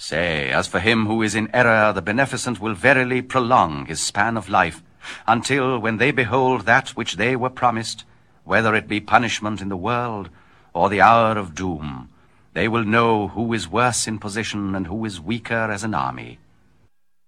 Say, as for him who is in error, the Beneficent will verily prolong his span of life, until when they behold that which they were promised, whether it be punishment in the world or the hour of doom, they will know who is worse in position and who is weaker as an army.